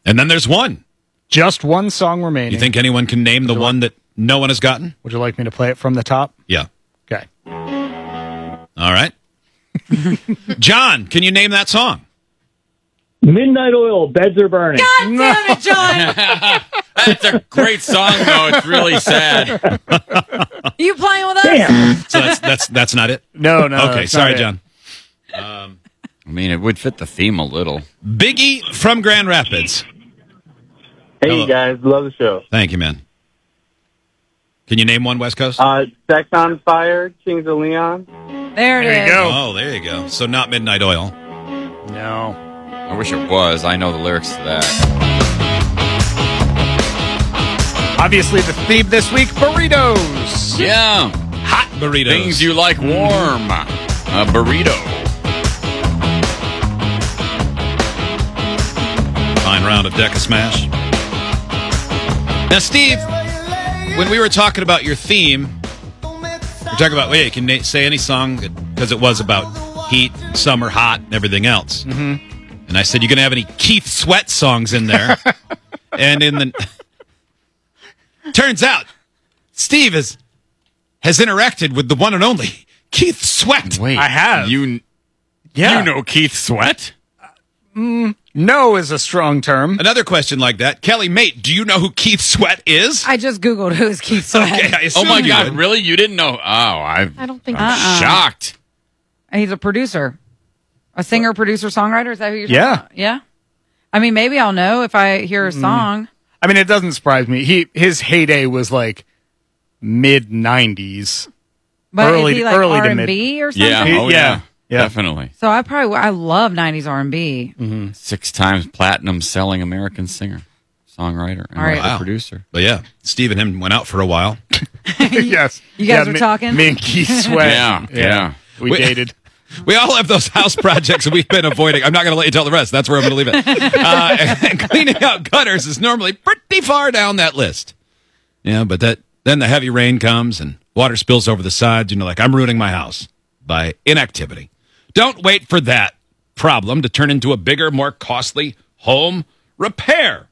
And then there's one. Just one song remaining. You think anyone can name the one that no one has gotten? Would you like me to play it from the top? Yeah. Okay. All right. John, can you name that song? Midnight Oil, Beds Are Burning. God damn it, John! That's a great song, though. It's really sad. You playing with us? Damn. So that's not it? No. Okay, that's sorry, not it. John. I mean, it would fit the theme a little. Biggie from Grand Rapids. Hey, Hello. guys. Love the show. Thank you, man. Can you name one, West Coast? Sex on Fire, Kings of Leon. There it is. There you go. Oh, there you go. So not Midnight Oil. No. I wish it was. I know the lyrics to that. Obviously, the theme this week, burritos. Yeah. Hot burritos. Things you like warm. A burrito. Fine round of Deca Smash. Now, Steve, when we were talking about your theme, we're talking about, wait, can you say any song? Because it was about heat, summer, hot, and everything else. Mm-hmm. And I said, you going to have any Keith Sweat songs in there? And in the... Turns out, Steve has interacted with the one and only Keith Sweat. Wait. I have. You Yeah. know Keith Sweat? No is a strong term. Another question like that. Kelly, mate, do you know who Keith Sweat is? I just Googled who's Keith Sweat. Okay, I Oh, assumed my you God. would. Really? You didn't know? Oh, I don't think I'm shocked. He's a producer. A singer, producer, songwriter? Is that who you're Yeah. talking about? Yeah. I mean, maybe I'll know if I hear a song. I mean, it doesn't surprise me. His heyday was like mid-90s. But Early- is he like early to R&B or something? Yeah. Oh, Yeah. Yeah. Definitely. So I love 90s R&B. 6 times platinum selling American singer, songwriter, and All right. record Wow. producer. But yeah, Steve and him went out for a while. Yes. You guys Yeah, were talking? Me and Keith Sweat. Yeah. We dated. We all have those house projects that we've been avoiding. I'm not going to let you tell the rest. That's where I'm going to leave it. And cleaning out gutters is normally pretty far down that list. Yeah, but then the heavy rain comes and water spills over the sides. You know, like I'm ruining my house by inactivity. Don't wait for that problem to turn into a bigger, more costly home repair.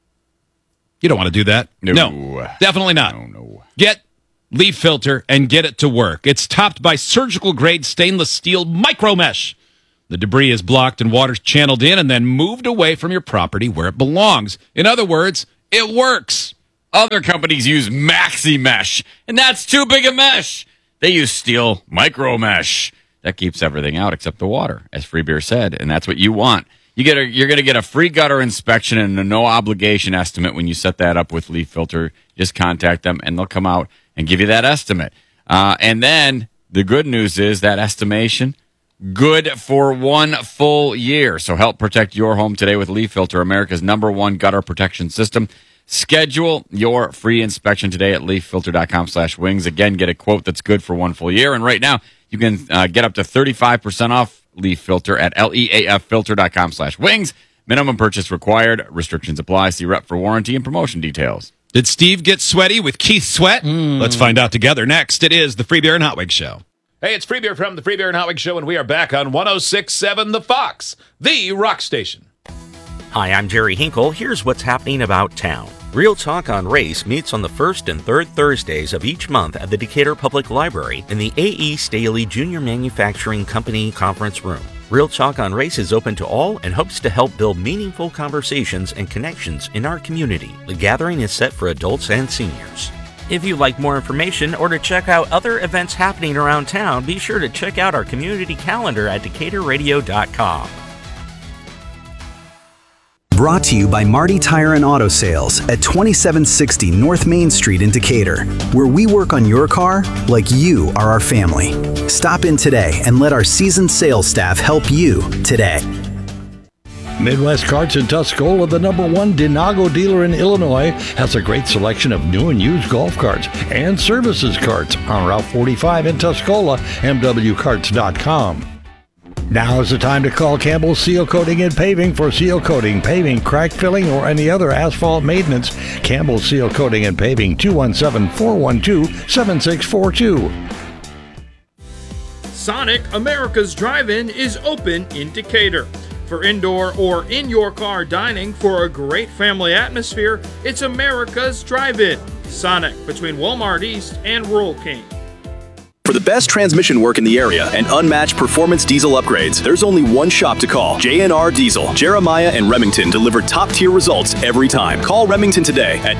You don't want to do that. No. Definitely not. No. Get Leaf Filter and get it to work. It's topped by surgical-grade stainless steel micro mesh. The debris is blocked and water's channeled in and then moved away from your property where it belongs. In other words, it works. Other companies use Maxi Mesh, and that's too big a mesh. They use steel micro mesh. That keeps everything out except the water, as Free Beer said, and that's what you want. You're going to get a free gutter inspection and a no-obligation estimate when you set that up with Leaf Filter. Just contact them, and they'll come out and give you that estimate. And then the good news is that estimation, good for 1 full year. So help protect your home today with Leaf Filter, America's #1 gutter protection system. Schedule your free inspection today at leaffilter.com/wings. Again, get a quote that's good for 1 full year. And right now, you can get up to 35% off Leaf Filter at leaffilter.com/wings. Minimum purchase required. Restrictions apply. See rep for warranty and promotion details. Did Steve get sweaty with Keith Sweat? Let's find out together. Next, it is the Free Beer and Hot Wings Show. Hey, it's Free Beer from the Free Beer and Hot Wings Show, and we are back on 106.7 The Fox, the rock station. Hi, I'm Jerry Hinkle. Here's what's happening about town. Real Talk on Race meets on the first and third Thursdays of each month at the Decatur Public Library in the A.E. Staley Jr. Manufacturing Company Conference Room. Real Talk on Race is open to all and hopes to help build meaningful conversations and connections in our community. The gathering is set for adults and seniors. If you'd like more information or to check out other events happening around town, be sure to check out our community calendar at DecaturRadio.com. Brought to you by Marty Tire and Auto Sales at 2760 North Main Street in Decatur, where we work on your car like you are our family. Stop in today and let our seasoned sales staff help you today. Midwest Carts in Tuscola, the #1 Denago dealer in Illinois, has a great selection of new and used golf carts and services carts on Route 45 in Tuscola, MWCarts.com. Now is the time to call Campbell Seal Coating and Paving for seal coating, paving, crack filling, or any other asphalt maintenance. Campbell Seal Coating and Paving, 217-412-7642. Sonic America's Drive-In is open in Decatur. for indoor or in-your-car dining for a great family atmosphere, it's America's Drive-In, Sonic, between Walmart East and Rural King. For the best transmission work in the area and unmatched performance diesel upgrades, there's only one shop to call. J&R Diesel. Jeremiah and Remington deliver top-tier results every time. Call Remington today at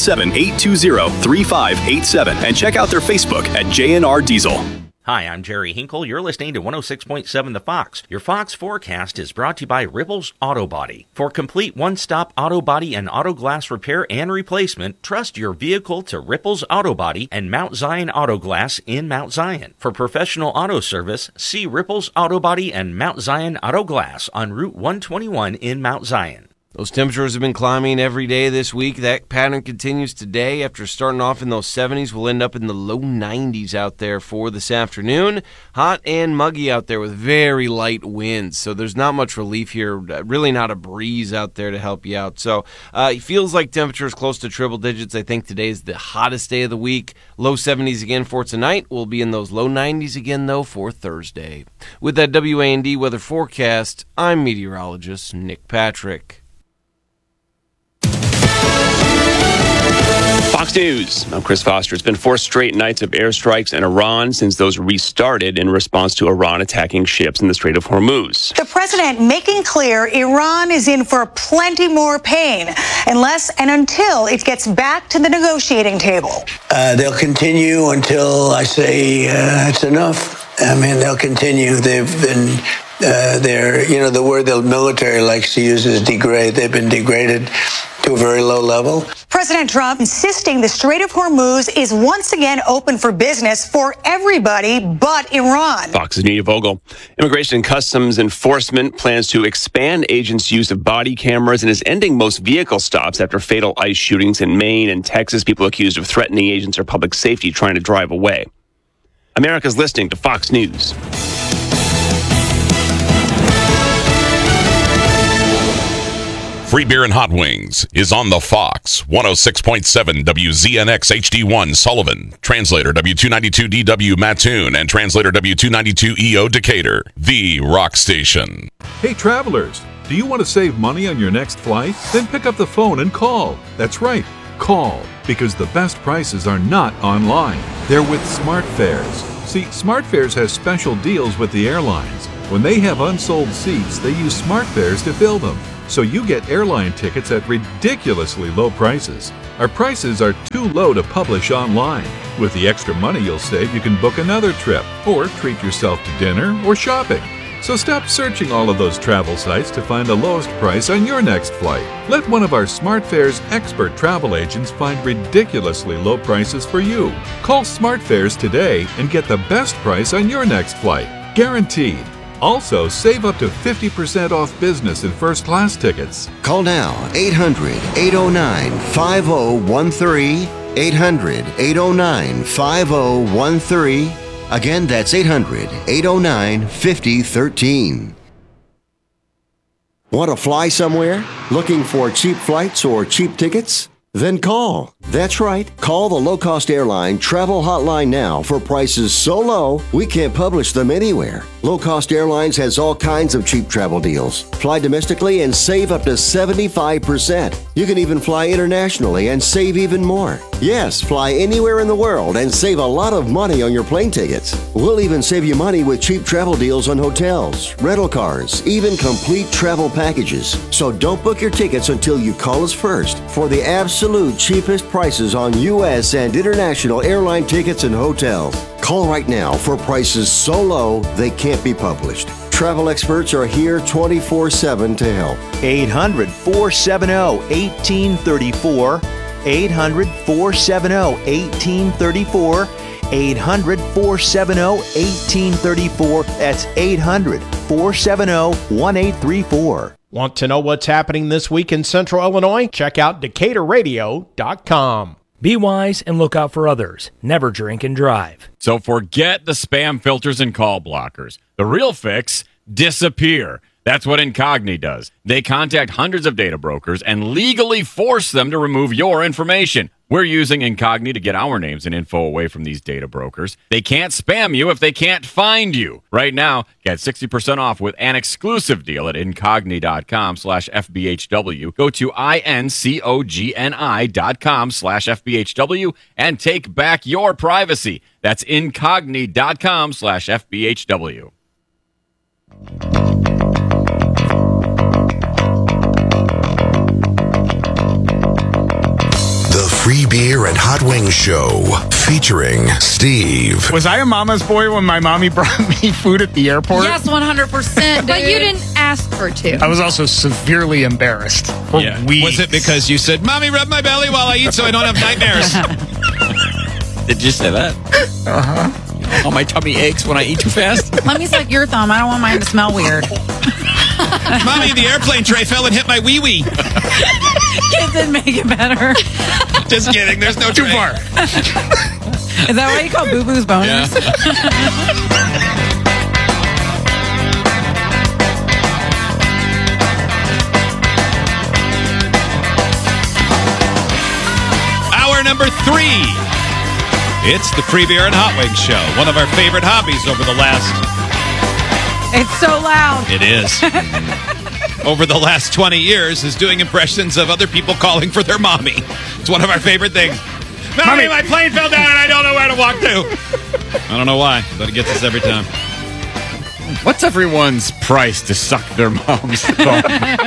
217-820-3587 and check out their Facebook at J&R Diesel. Hi, I'm Jerry Hinkle. You're listening to 106.7 The Fox. Your Fox forecast is brought to you by Ripples Auto Body. For complete one-stop auto body and auto glass repair and replacement, trust your vehicle to Ripples Auto Body and Mount Zion Auto Glass in Mount Zion. For professional auto service, see Ripples Auto Body and Mount Zion Auto Glass on Route 121 in Mount Zion. Those temperatures have been climbing every day this week. That pattern continues today. After starting off in those 70s, we'll end up in the low 90s out there for this afternoon. Hot and muggy out there with very light winds. So there's not much relief here. Really not a breeze out there to help you out. So it feels like temperatures close to triple digits. I think today's the hottest day of the week. Low 70s again for tonight. We'll be in those low 90s again, though, for Thursday. With that WAND weather forecast, I'm meteorologist Nick Patrick. Fox News. I'm Chris Foster. It's been 4 straight nights of airstrikes in Iran since those restarted in response to Iran attacking ships in the Strait of Hormuz. The president making clear Iran is in for plenty more pain unless and until it gets back to the negotiating table. They'll continue until I say it's enough. I mean, they'll continue. They've been the word the military likes to use is degrade. They've been degraded to a very low level. President Trump insisting the Strait of Hormuz is once again open for business for everybody but Iran. Fox's Nia Vogel. Immigration and Customs Enforcement plans to expand agents' use of body cameras and is ending most vehicle stops after fatal ICE shootings in Maine and Texas. People accused of threatening agents or public safety trying to drive away. America's listening to Fox News. Free Beer and Hot Wings is on the Fox 106.7 WZNX HD1 Sullivan, translator W292DW Mattoon, and translator W292EO Decatur, the rock station. Hey travelers, do you want to save money on your next flight? Then pick up the phone and call. That's right, call, because the best prices are not online. They're with SmartFares. See, SmartFares has special deals with the airlines. When they have unsold seats, they use SmartFares to fill them. So you get airline tickets at ridiculously low prices. Our prices are too low to publish online. With the extra money you'll save, you can book another trip or treat yourself to dinner or shopping. So stop searching all of those travel sites to find the lowest price on your next flight. Let one of our SmartFares expert travel agents find ridiculously low prices for you. Call SmartFares today and get the best price on your next flight. Guaranteed. Also, save up to 50% off business and first-class tickets. Call now, 800-809-5013, 800-809-5013. Again, that's 800-809-5013. Want to fly somewhere? Looking for cheap flights or cheap tickets? Then call. That's right. Call the low-cost airline travel hotline now for prices so low we can't publish them anywhere. Low Cost Airlines has all kinds of cheap travel deals. Fly domestically and save up to 75%. You can even fly internationally and save even more. Yes, fly anywhere in the world and save a lot of money on your plane tickets. We'll even save you money with cheap travel deals on hotels, rental cars, even complete travel packages. So don't book your tickets until you call us first for the absolute cheapest prices on U.S. and international airline tickets and hotels. Call right now for prices so low they can't be published. Travel experts are here 24/7 to help. 800-470-1834. 800-470-1834. 800-470-1834. That's 800-470-1834. Want to know what's happening this week in Central Illinois? Check out DecaturRadio.com. Be wise and look out for others. Never drink and drive. So forget the spam filters and call blockers. The real fix, disappear. That's what Incogni does. They contact hundreds of data brokers and legally force them to remove your information. We're using Incogni to get our names and info away from these data brokers. They can't spam you if they can't find you. Right now, get 60% off with an exclusive deal at incogni.com/FBHW. Go to incogni.com/FBHW and take back your privacy. That's incogni.com/FBHW. The Free Beer and Hot Wings Show, featuring Steve. Was I a mama's boy when my mommy brought me food at the airport? Yes, 100%. But you didn't ask for to. I was also severely embarrassed for weeks. Was it because you said, "Mommy, rub my belly while I eat so I don't have nightmares"? Did you say that? Uh-huh. Oh, my tummy aches when I eat too fast. Let me suck your thumb. I don't want mine to smell weird. Mommy, the airplane tray fell and hit my wee-wee. Kids didn't make it better. Just kidding. There's no Too tray. far. Is that why you call boo-boos boners? Hour number 3. It's the Free Beer and Hot Wings Show. One of our favorite hobbies over the last... It's so loud. It is. Over the last 20 years is doing impressions of other people calling for their mommy. It's one of our favorite things. Mommy, my plane fell down and I don't know where to walk to. I don't know why, but it gets us every time. What's everyone's price to suck their mom's thumb?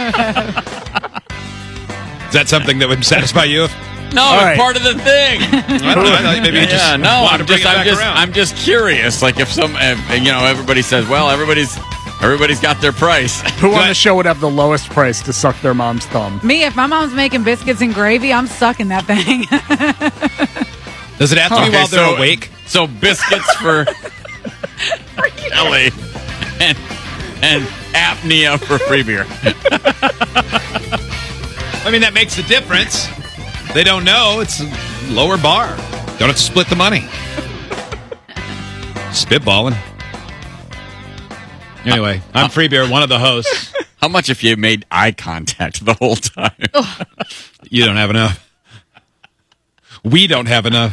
Is that something that would satisfy you? No, it's part of the thing. I thought maybe you just wanted to bring it back around. I'm just curious. Like if everybody says, well, everybody's got their price. Who on the show would have the lowest price to suck their mom's thumb? Me, if my mom's making biscuits and gravy, I'm sucking that thing. Does it have to be while they're awake? So biscuits for Ellie and apnea for free beer. I mean, that makes a difference. They don't know. It's a lower bar. Don't have to split the money. Spitballing. Anyway, I'm Free Beer, one of the hosts. How much if you made eye contact the whole time? You don't have enough. We don't have enough.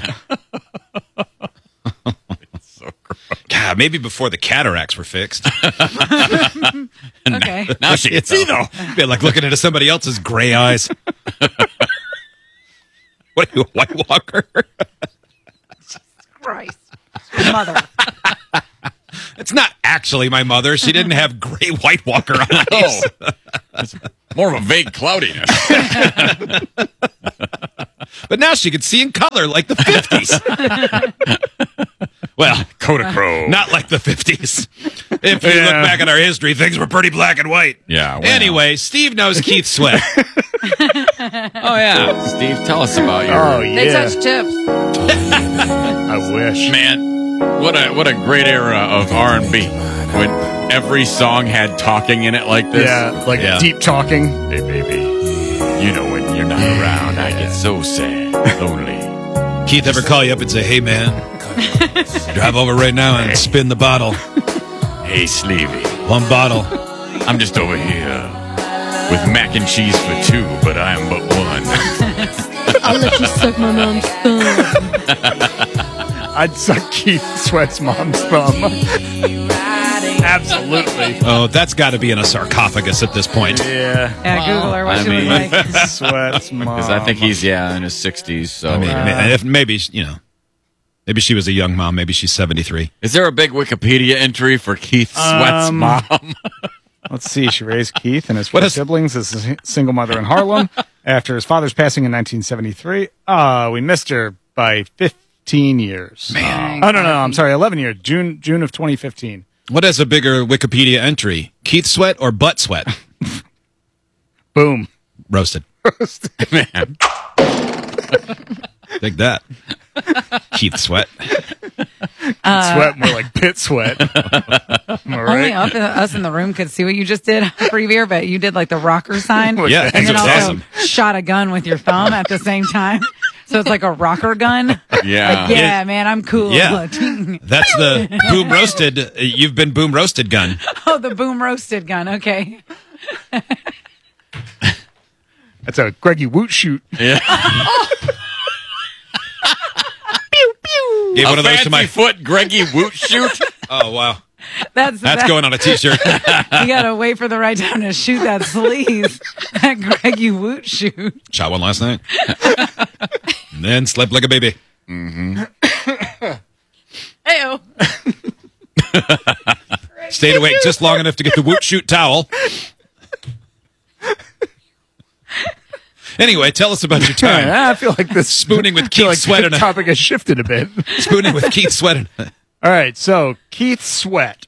So gross. God, maybe before the cataracts were fixed. Okay. Now she can see, though. Be like looking into somebody else's gray eyes. What are you, a White Walker? Christ. Your mother. It's not actually my mother. She didn't have gray White Walker eyes. No. It's more of a vague cloudiness. But now she can see in color like the 50s. Well, Kodachrome. not like the 50s. If you look back at our history, things were pretty black and white. Yeah. Well. Anyway, Steve knows Keith Sweat. Oh, yeah. Steve, tell us about your... Oh, They yeah. touch tips. I wish. Man, what a great era of R&B when every song had talking in it like this. Yeah, deep talking. Hey, baby, you know when you're not around, I get so sad, lonely. Keith ever call you up and say, "Hey, man, drive over right now and spin the bottle. Hey, Sleevey, One bottle." I'm just over here with mac and cheese for two, but I am but one. I'll let you suck my mom's thumb. I'd suck Keith Sweat's mom's thumb. Absolutely. Oh, that's got to be in a sarcophagus at this point. Yeah. Yeah, Google her what she was like. Sweat's mom. Because I think he's, in his 60s. So I mean, if maybe, maybe she was a young mom. Maybe she's 73. Is there a big Wikipedia entry for Keith Sweat's mom? Let's see. She raised Keith and his four siblings as a single mother in Harlem. After his father's passing in 1973, we missed her by 15 years. Man. Oh, no, I'm sorry, 11 years. June of 2015. What has a bigger Wikipedia entry? Keith Sweat or butt sweat? Boom. Roasted. Man. Dig that. Keith Sweat. Sweat, more like pit sweat. Am I right? Only us in the room could see what you just did, Free Beer, but you did like the rocker sign. Yeah, and then it was also awesome. shot a gun with your thumb at the same time. So it's like a rocker gun? Yeah. Like, yeah, man, I'm cool. Yeah. That's the boom roasted. You've been boom roasted gun. Oh, the boom roasted gun. Okay. That's a Greggy Woot shoot. Yeah. Pew, pew. Gave one of those to my foot Greggy Woot shoot. Oh, wow. That's going on a t-shirt. You got to wait for the right time to shoot that sleeve. That Greggy Woot shoot. Shot one last night. And then slept like a baby. Mm-hmm. Heyo. Stayed awake just long enough to get the Woot shoot towel. Anyway, tell us about your time. I feel like this spooning with Keith Sweat. The topic has shifted a bit. Spooning with Keith Sweat. All right, so Keith Sweat.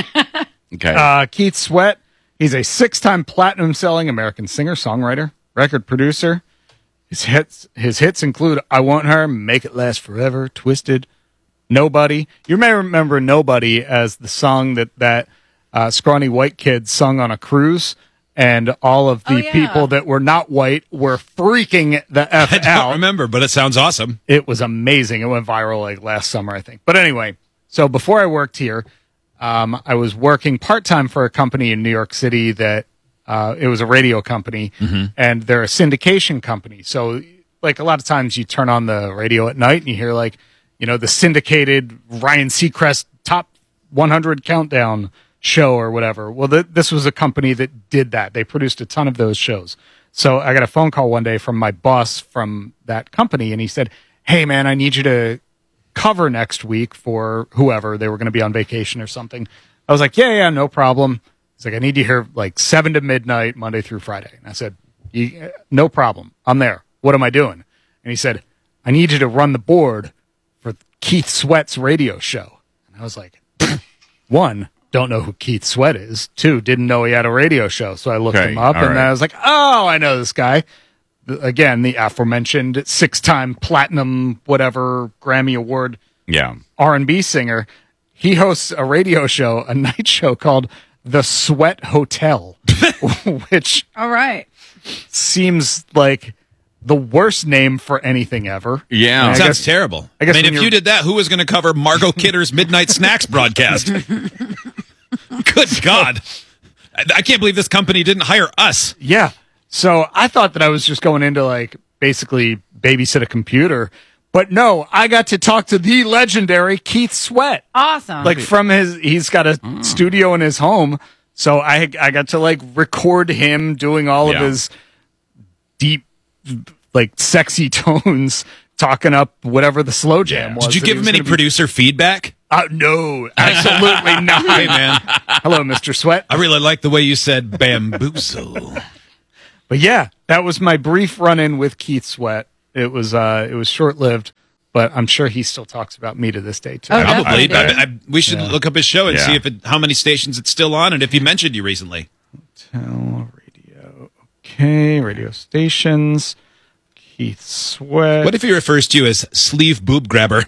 Okay. Keith Sweat. He's a 6-time platinum-selling American singer-songwriter, record producer. His hits include "I Want Her," "Make It Last Forever," "Twisted," "Nobody." You may remember "Nobody" as the song that scrawny white kid sung on a cruise. And all of the people that were not white were freaking the F out. I don't remember, but it sounds awesome. It was amazing. It went viral like last summer, I think. But anyway, so before I worked here, I was working part-time for a company in New York City that it was a radio company, and they're a syndication company. So like a lot of times you turn on the radio at night and you hear like, the syndicated Ryan Seacrest top 100 countdown show or whatever. Well, this was a company that did that. They produced a ton of those shows. So I got a phone call one day from my boss from that company, and he said, "Hey, man, I need you to cover next week for whoever. They were going to be on vacation or something." I was like, yeah, no problem. He's like, "I need you here like 7 to midnight, Monday through Friday." And I said, "No problem. I'm there. What am I doing?" And he said, "I need you to run the board for Keith Sweat's radio show." And I was like, 1, don't know who Keith Sweat is. 2, didn't know he had a radio show. So I looked him up, and then I was like, oh, I know this guy. Again, the aforementioned 6-time platinum, whatever, Grammy Award R&B singer. He hosts a radio show, a night show called The Sweat Hotel, which all right seems like the worst name for anything ever. Yeah. Sounds terrible. I mean, if you did that, who was going to cover Margot Kidder's Midnight Snacks broadcast? Good God. I can't believe this company didn't hire us. Yeah. So I thought that I was just going into like basically babysit a computer. But no, I got to talk to the legendary Keith Sweat. Awesome. Like he's got a studio in his home. So I got to like record him doing all of his deep, like sexy tones, talking up whatever the slow jam was. Did you give him any producer feedback? No, absolutely not. Hey, man. Hello, Mr. Sweat. I really like the way you said bamboozle. But yeah, that was my brief run-in with Keith Sweat. It was short-lived, but I'm sure he still talks about me to this day, too. Oh, probably. We should look up his show and see how many stations it's still on and if he mentioned you recently. Hotel radio. Okay, radio stations. Keith Sweat. What if he refers to you as sleeve boob grabber?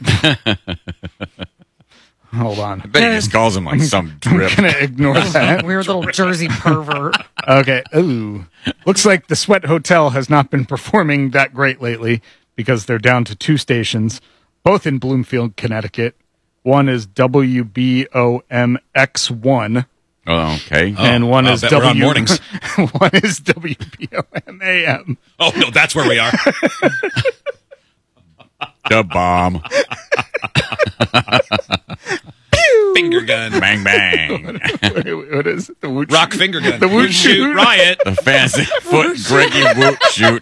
Hold on. I bet he just calls him like some drip. I'm going to ignore that. Weird little Jersey pervert. Okay. Ooh. Looks like the Sweat Hotel has not been performing that great lately because they're down to 2 stations, both in Bloomfield, Connecticut. One is WBOMX1. Oh, okay. And one is we're on mornings. One is WBOMAM. Oh, no, that's where we are. The bomb. Finger gun. Bang, bang. What is it? The Woot Rock shoot? finger gun. The Woot shoot riot. The fancy foot Greggy Woot shoot.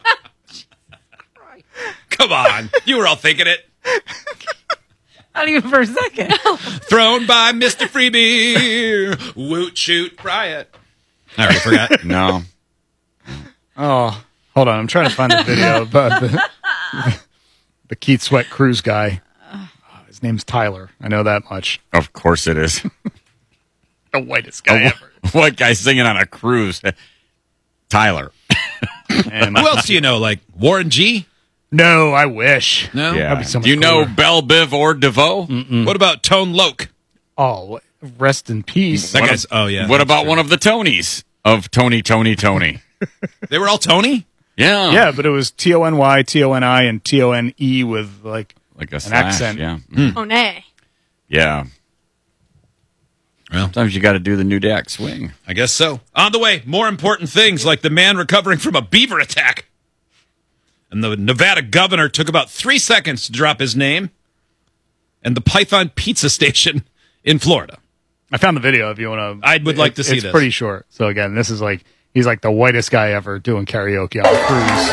Come on. You were all thinking it. Not even for a second. Thrown by Mr. Freebie. Woot shoot riot. I already forgot. No. Oh, hold on. I'm trying to find the video about the Keith Sweat cruise guy. His name's Tyler. I know that much. Of course it is. The whitest guy ever. What guy singing on a cruise? Tyler. And who else do you know? Like Warren G? No, I wish. No? Yeah. That'd be so much Do you know cooler. Belle Biv or DeVoe? What about Tone Loc? Oh, rest in peace. That guy's, oh, yeah. What about one of the Tonys of Tony? They were all Tony? Yeah. Yeah, but it was Tony, Toni, and Tone with like a an slash, accent. yeah. Oh, nay. Yeah. Well, sometimes you got to do the new deck swing. I guess so. On the way, more important things like the man recovering from a beaver attack. And the Nevada governor took about 3 seconds to drop his name. And the Python Pizza Station in Florida. I found the video if you want to. I would like to see this. It's pretty short. So again, this is like, he's like the whitest guy ever doing karaoke on a cruise.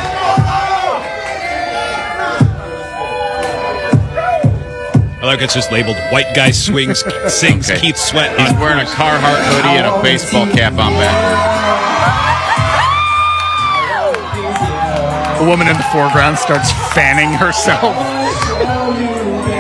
I like it's just labeled "White Guy Sings Okay. Keith Sweat." He's wearing a Carhartt hoodie and a baseball cap on back. The woman in the foreground starts fanning herself.